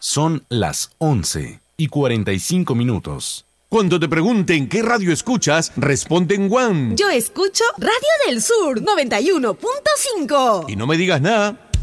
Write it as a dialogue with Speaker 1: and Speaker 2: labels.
Speaker 1: Son las 11:45.
Speaker 2: Cuando te pregunten qué radio escuchas, responde en One.
Speaker 3: Yo escucho Radio del Sur 91.5.
Speaker 2: Y no me digas nada.